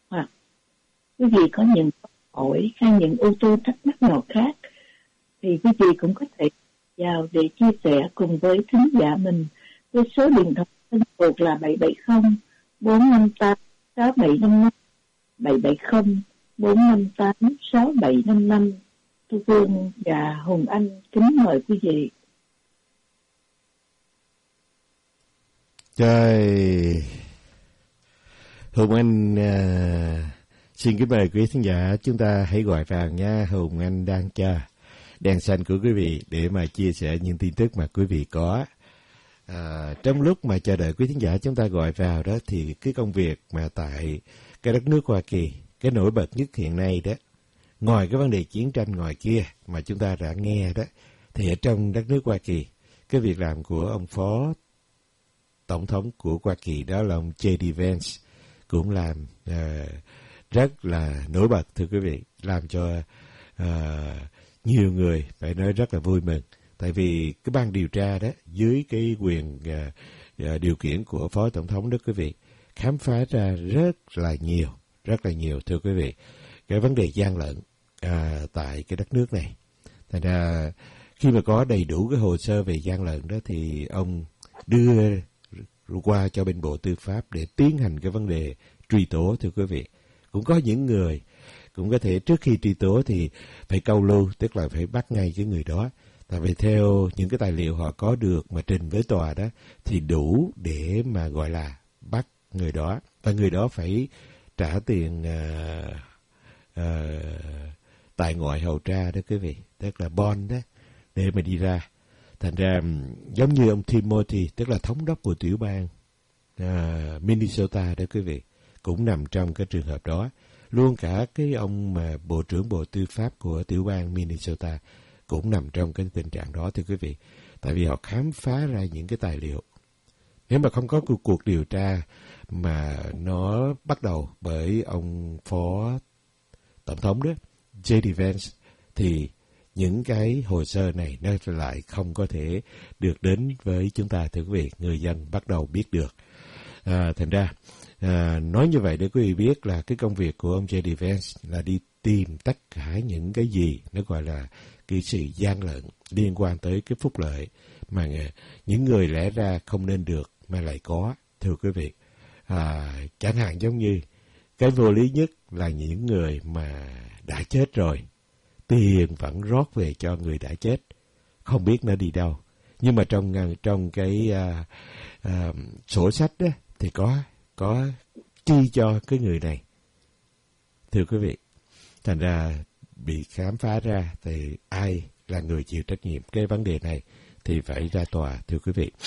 hoặc quý vị có những câu hỏi hay những ô tô thắc mắc nào khác, thì quý vị cũng có thể vào để chia sẻ cùng với thính giả mình với số điện thoại thân thuộc là 770 458 6755, 770 458 6755. Tôi Phương và Hùng Anh kính mời quý vị. Trời, Hùng Anh xin kính mời quý khán giả, chúng ta hãy gọi vào nha. Hùng Anh đang chờ đèn xanh của quý vị để mà chia sẻ những tin tức mà quý vị có. Trong lúc mà chờ đợi quý khán giả chúng ta gọi vào đó, thì cái công việc mà tại cái đất nước Hoa Kỳ, cái nổi bật nhất hiện nay đó, ngoài cái vấn đề chiến tranh ngoài kia mà chúng ta đã nghe đó, thì ở trong đất nước Hoa Kỳ, cái việc làm của ông Phó Tổng thống của Hoa Kỳ đó là ông J.D. Vance cũng làm rất là nổi bật, thưa quý vị, làm cho nhiều người phải nói rất là vui mừng. Tại vì cái ban điều tra đó, dưới cái quyền điều khiển của Phó Tổng thống đó quý vị, khám phá ra rất là nhiều, thưa quý vị, cái vấn đề gian lận tại cái đất nước này. Thành ra khi mà có đầy đủ cái hồ sơ về gian lận đó, thì ông đưa qua cho bên Bộ Tư pháp để tiến hành cái vấn đề truy tố, thưa quý vị. Cũng có những người cũng có thể trước khi truy tố thì phải câu lưu, tức là phải bắt ngay cái người đó. Tại vì theo những cái tài liệu họ có được mà trình với tòa đó, thì đủ để mà gọi là bắt người đó. Và người đó phải trả tiền tại ngoại hầu tra đó quý vị, tức là bond đó, để mà đi ra. Thành ra giống như ông Timothy, tức là thống đốc của tiểu bang Minnesota đó quý vị, cũng nằm trong cái trường hợp đó. Luôn cả cái ông mà Bộ trưởng Bộ Tư pháp của tiểu bang Minnesota cũng nằm trong cái tình trạng đó, thưa quý vị. Tại vì họ khám phá ra những cái tài liệu. Nếu mà không có cuộc điều tra mà nó bắt đầu bởi ông Phó Tổng thống đó, J.D. Vance, thì những cái hồ sơ này nó lại không có thể được đến với chúng ta, thưa quý vị. Người dân bắt đầu biết được. Thành ra, nói như vậy để quý vị biết là cái công việc của ông J.D. Vance là đi tìm tất cả những cái gì nó gọi là cái sự gian lận liên quan tới cái phúc lợi mà những người lẽ ra không nên được mà lại có, thưa quý vị. Chẳng hạn giống như cái vô lý nhất là những người mà đã chết rồi, tiền vẫn rót về cho người đã chết, không biết nó đi đâu. Nhưng mà trong cái sổ sách đó thì có chi cho cái người này, thưa quý vị. Thành ra bị khám phá ra thì ai là người chịu trách nhiệm cái vấn đề này thì phải ra tòa, thưa quý vị.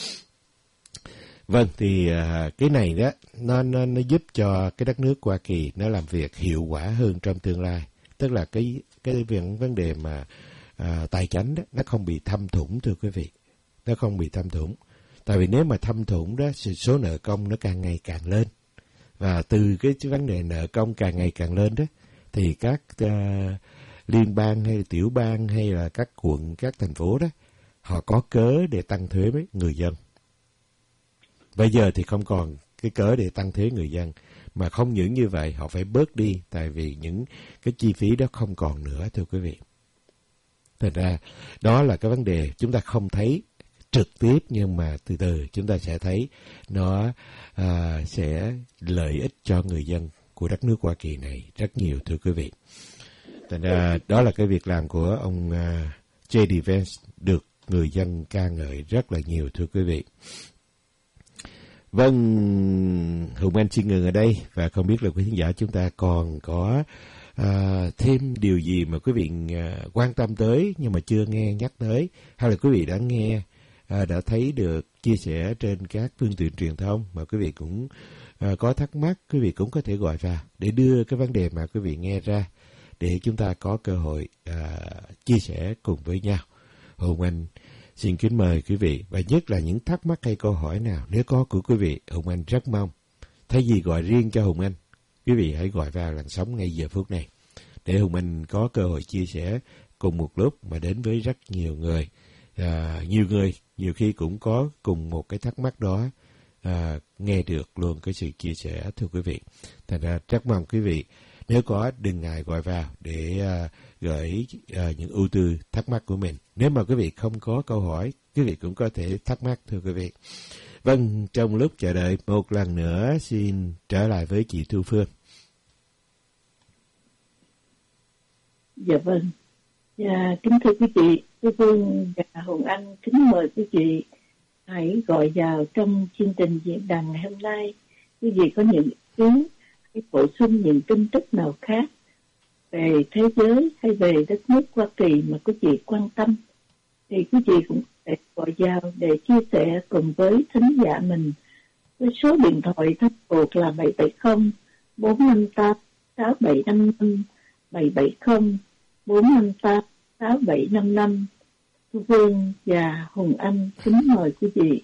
Vâng, thì cái này đó nó giúp cho cái đất nước Hoa Kỳ nó làm việc hiệu quả hơn trong tương lai. Tức là cái vấn đề mà tài chánh đó nó không bị thâm thủng, thưa quý vị. Nó không bị thâm thủng. Tại vì nếu mà thâm thủng đó, số nợ công nó càng ngày càng lên. Và từ cái vấn đề nợ công càng ngày càng lên đó, thì các liên bang hay tiểu bang hay là các quận, các thành phố đó, họ có cớ để tăng thuế với người dân. Bây giờ thì không còn cái cớ để tăng thuế người dân. Mà không những như vậy, họ phải bớt đi, tại vì những cái chi phí đó không còn nữa, thưa quý vị. Thành ra, đó là cái vấn đề chúng ta không thấy trực tiếp, nhưng mà từ từ chúng ta sẽ thấy nó sẽ lợi ích cho người dân của đất nước Hoa Kỳ này rất nhiều, thưa quý vị. Thành ra, đó là cái việc làm của ông J.D. Vance được người dân ca ngợi rất là nhiều, thưa quý vị. Vâng, Hùng Anh xin ngừng ở đây, và không biết là quý khán giả chúng ta còn có thêm điều gì mà quý vị quan tâm tới nhưng mà chưa nghe nhắc tới, hay là quý vị đã nghe, đã thấy được chia sẻ trên các phương tiện truyền thông mà quý vị cũng có thắc mắc, quý vị cũng có thể gọi vào để đưa cái vấn đề mà quý vị nghe ra để chúng ta có cơ hội chia sẻ cùng với nhau. Hùng Anh xin kính mời quý vị, và nhất là những thắc mắc hay câu hỏi nào nếu có của quý vị, Hùng Anh rất mong thay vì gọi riêng cho Hùng Anh, quý vị hãy gọi vào làn sóng ngay giờ phút này để Hùng Anh có cơ hội chia sẻ cùng một lúc mà đến với rất nhiều người. Nhiều người nhiều khi cũng có cùng một cái thắc mắc đó, nghe được luôn cái sự chia sẻ, thưa quý vị. Thành ra rất mong quý vị nếu có đừng ngại gọi vào để gửi những ưu tư thắc mắc của mình. Nếu mà quý vị không có câu hỏi, quý vị cũng có thể thắc mắc, thưa quý vị. Vâng, trong lúc chờ đợi một lần nữa xin trở lại với chị Thu Phương. Dạ vâng. Dạ, kính thưa quý chị, Thu Phương và Hồng Anh kính mời quý chị hãy gọi vào trong chương trình diễn đàn ngày hôm nay. Quý vị có những ý kiến hay bổ sung những tin tức nào khác về thế giới hay về đất nước Hoa Kỳ mà quý chị quan tâm, thì quý chị cũng sẽ gọi vào để chia sẻ cùng với thính giả mình. Với số điện thoại thông thuộc là 770 458 6755 770 458 6755. Thu Phương và Hồng Anh kính mời quý vị.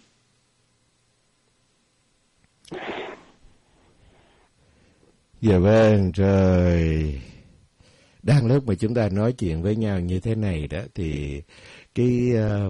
Dạ vâng, rồi. Đang lúc mà chúng ta nói chuyện với nhau như thế này đó, thì cái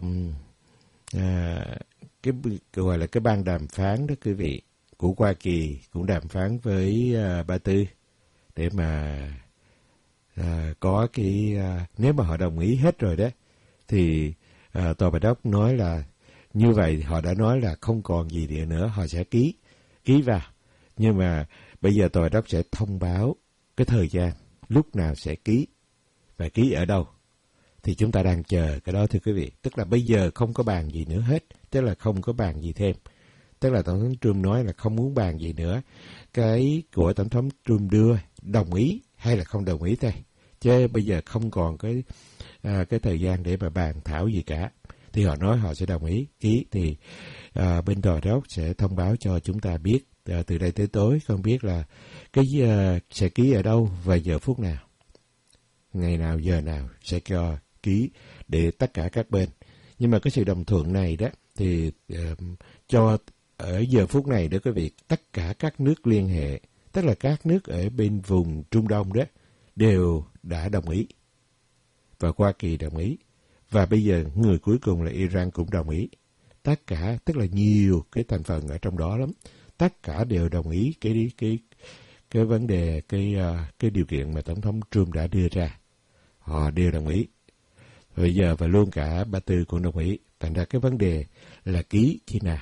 gọi là cái ban đàm phán đó quý vị, của Hoa Kỳ cũng đàm phán với Ba Tư để mà có cái nếu mà họ đồng ý hết rồi đó, thì Tòa Bạch Ốc nói là như vậy, họ đã nói là không còn gì nữa, họ sẽ ký vào. Nhưng mà bây giờ Tòa Bạch Ốc sẽ thông báo cái thời gian lúc nào sẽ ký và ký ở đâu. Thì chúng ta đang chờ cái đó, thưa quý vị. Tức là bây giờ không có bàn gì nữa hết, tức là không có bàn gì thêm. Tức là Tổng thống Trump nói là không muốn bàn gì nữa. Cái của Tổng thống Trump đưa đồng ý hay là không đồng ý thôi. Chứ bây giờ không còn cái thời gian để mà bàn thảo gì cả. Thì họ nói họ sẽ đồng ý ký, thì bên Tòa Bạch Ốc sẽ thông báo cho chúng ta biết từ đây tới tối, không biết là cái sẽ ký ở đâu và giờ phút nào, ngày nào, giờ nào sẽ cho ký để tất cả các bên. Nhưng mà cái sự đồng thuận này đó thì cho ở giờ phút này đó quý vị, tất cả các nước liên hệ, tức là các nước ở bên vùng Trung Đông đó đều đã đồng ý, và Hoa Kỳ đồng ý, và bây giờ người cuối cùng là Iran cũng đồng ý. Tất cả, tức là nhiều cái thành phần ở trong đó lắm, tất cả đều đồng ý cái vấn đề, cái điều kiện mà Tổng thống Trump đã đưa ra. Họ đều đồng ý. Bây giờ và luôn cả Ba Tư cũng đồng ý. Thành ra cái vấn đề là ký khi nào,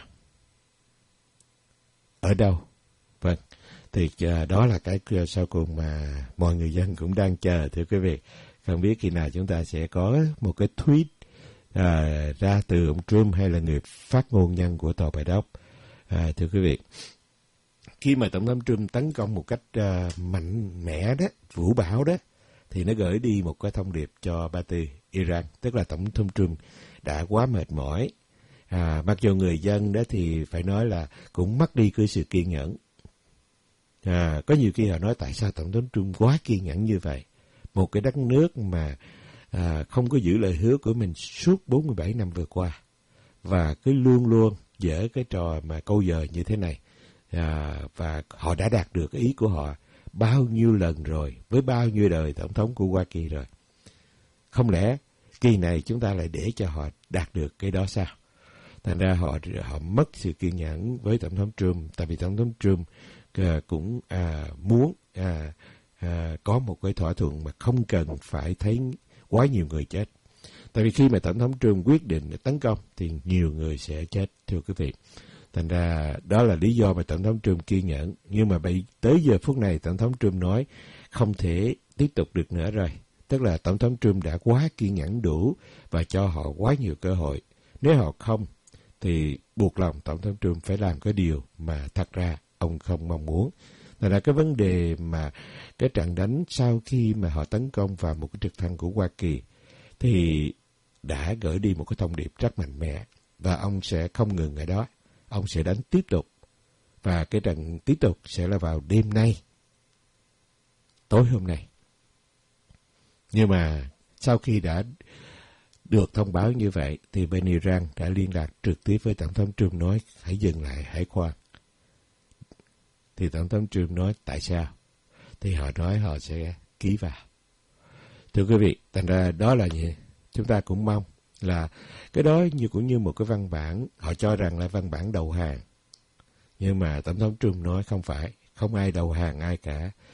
ở đâu. Vâng, thì đó là cái sau cùng mà mọi người dân cũng đang chờ, thưa quý vị. Không biết khi nào chúng ta sẽ có một cái tweet ra từ ông Trump hay là người phát ngôn nhân của Tòa Bạch Ốc. Thưa quý vị, khi mà Tổng thống Trump tấn công một cách mạnh mẽ đó, vũ bão đó, thì nó gửi đi một cái thông điệp cho Ba Tư Iran, tức là Tổng thống Trump đã quá mệt mỏi. Mặc dù người dân đó thì phải nói là cũng mất đi cái sự kiên nhẫn. Có nhiều khi họ nói tại sao Tổng thống Trump quá kiên nhẫn như vậy. Một cái đất nước mà không có giữ lời hứa của mình suốt 47 năm vừa qua, và cứ luôn luôn dở cái trò mà câu giờ như thế này. Và họ đã đạt được ý của họ bao nhiêu lần rồi, với bao nhiêu đời tổng thống của Hoa Kỳ rồi. Không lẽ kỳ này chúng ta lại để cho họ đạt được cái đó sao? Thành ra họ mất sự kiên nhẫn với Tổng thống Trump, tại vì Tổng thống Trump cũng muốn có một cái thỏa thuận mà không cần phải thấy quá nhiều người chết. Tại vì khi mà Tổng thống Trump quyết định tấn công thì nhiều người sẽ chết, thưa quý vị. Thành ra đó là lý do mà Tổng thống Trump kiên nhẫn. Nhưng mà tới giờ phút này Tổng thống Trump nói không thể tiếp tục được nữa rồi. Tức là Tổng thống Trump đã quá kiên nhẫn đủ và cho họ quá nhiều cơ hội. Nếu họ không thì buộc lòng Tổng thống Trump phải làm cái điều mà thật ra ông không mong muốn. Thành ra cái vấn đề mà cái trận đánh sau khi mà họ tấn công vào một cái trực thăng của Hoa Kỳ thì đã gửi đi một cái thông điệp rất mạnh mẽ, và ông sẽ không ngừng ở đó. Ông sẽ đánh tiếp tục, và cái trận tiếp tục sẽ là vào đêm nay, tối hôm nay. Nhưng mà sau khi đã được thông báo như vậy thì bên Iran đã liên lạc trực tiếp với Tổng thống Trump nói hãy dừng lại, hãy khoan. Thì Tổng thống Trump nói tại sao? Thì họ nói họ sẽ ký vào. Thưa quý vị, thành ra đó là gì? Chúng ta cũng mong là cái đó cũng như một cái văn bản, họ cho rằng là văn bản đầu hàng. Nhưng mà Tổng thống Trump nói không phải, không ai đầu hàng ai cả.